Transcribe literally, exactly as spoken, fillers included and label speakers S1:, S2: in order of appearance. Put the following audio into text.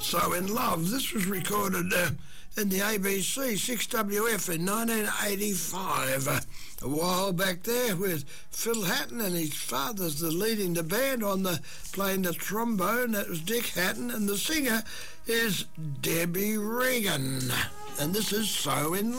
S1: So In Love. This was recorded uh, in the A B C six W F in nineteen eighty-five. Uh, a while back there with Phil Hatton, and his father's the leading the band on the playing the trombone. That was Dick Hatton, and the singer is Debbie Regan. And this is So In Love.